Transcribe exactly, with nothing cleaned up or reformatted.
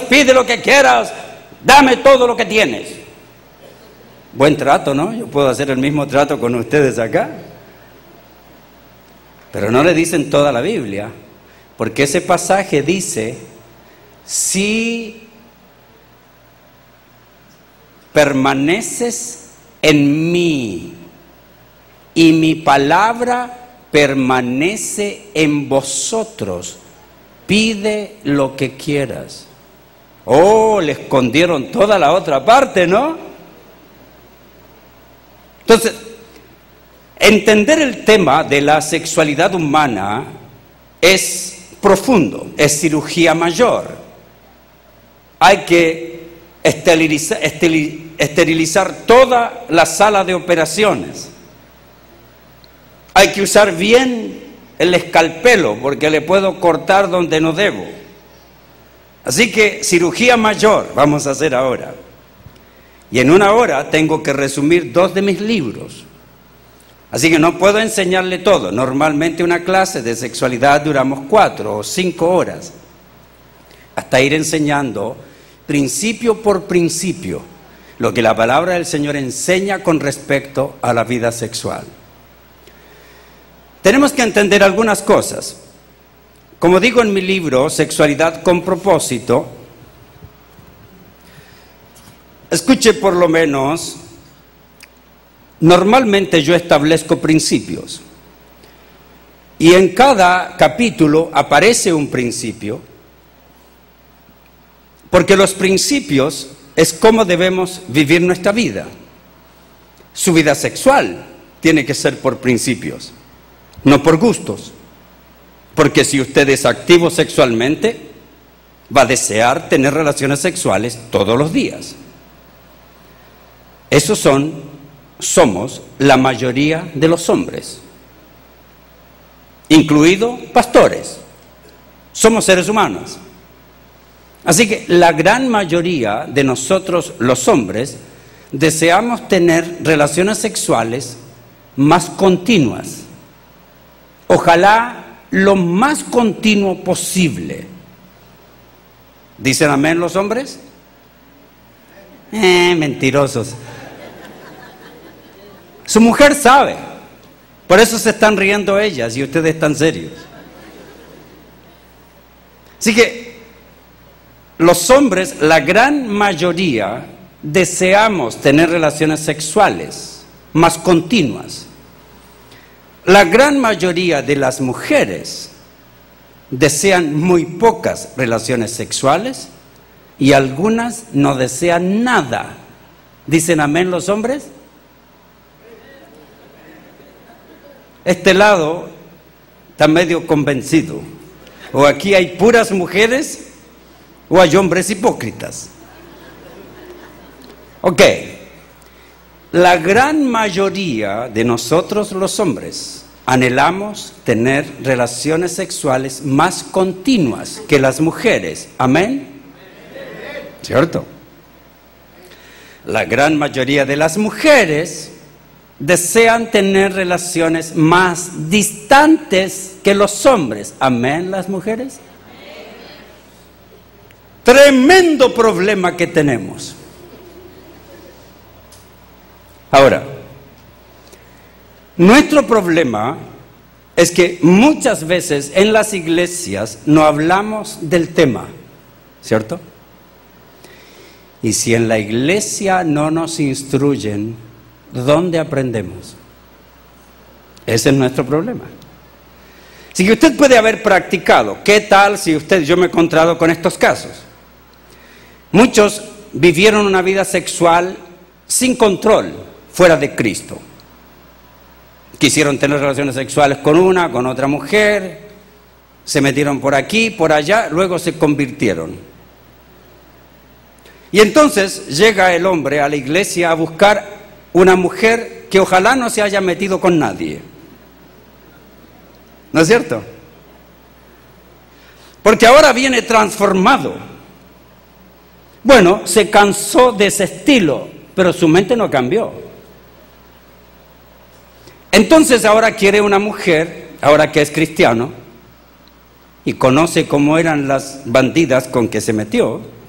pide lo que quieras, dame todo lo que tienes. Buen trato, ¿no? Yo puedo hacer el mismo trato con ustedes acá. Pero no le dicen toda la Biblia, porque ese pasaje dice, si permaneces en mí y mi palabra permanece en vosotros, pide lo que quieras. Oh, le escondieron toda la otra parte, ¿no? Entonces, entender el tema de la sexualidad humana es profundo, es cirugía mayor. Hay que esterilizar, esterilizar toda la sala de operaciones. Hay que usar bien el escalpelo porque le puedo cortar donde no debo. Así que cirugía mayor vamos a hacer ahora. Y en una hora tengo que resumir dos de mis libros. Así que no puedo enseñarle todo. Normalmente una clase de sexualidad duramos cuatro o cinco horas. Hasta ir enseñando principio por principio lo que la palabra del Señor enseña con respecto a la vida sexual. Tenemos que entender algunas cosas. Como digo en mi libro, Sexualidad con Propósito, escuche por lo menos, normalmente yo establezco principios. Y en cada capítulo aparece un principio, porque los principios es cómo debemos vivir nuestra vida. Su vida sexual tiene que ser por principios, no por gustos. Porque si usted es activo sexualmente, va a desear tener relaciones sexuales todos los días. Esos son, somos la mayoría de los hombres, incluido pastores. Somos seres humanos. Así que la gran mayoría de nosotros los hombres deseamos tener relaciones sexuales más continuas. Ojalá lo más continuo posible. ¿Dicen amén los hombres? Eh, mentirosos. Su mujer sabe. Por eso se están riendo ellas y ustedes están serios. Así que los hombres, la gran mayoría, deseamos tener relaciones sexuales más continuas. La gran mayoría de las mujeres desean muy pocas relaciones sexuales y algunas no desean nada. ¿Dicen amén los hombres? Este lado está medio convencido. O aquí hay puras mujeres o hay hombres hipócritas. Ok. La gran mayoría de nosotros los hombres anhelamos tener relaciones sexuales más continuas que las mujeres. ¿Amén? ¿Cierto? La gran mayoría de las mujeres desean tener relaciones más distantes que los hombres. ¿Amén las mujeres? Tremendo problema que tenemos. Ahora, nuestro problema es que muchas veces en las iglesias no hablamos del tema, ¿cierto? Y si en la iglesia no nos instruyen, ¿dónde aprendemos? Ese es nuestro problema. Así que usted puede haber practicado. ¿Qué tal si usted, yo me he encontrado con estos casos? Muchos vivieron una vida sexual sin control, fuera de Cristo. Quisieron tener relaciones sexuales con una, con otra mujer, se metieron por aquí, por allá, luego se convirtieron. Y entonces llega el hombre a la iglesia a buscar una mujer que ojalá no se haya metido con nadie. ¿No es cierto? Porque ahora viene transformado. Bueno, se cansó de ese estilo, pero su mente no cambió. Entonces ahora quiere una mujer, ahora que es cristiano, y conoce cómo eran las bandidas con que se metió,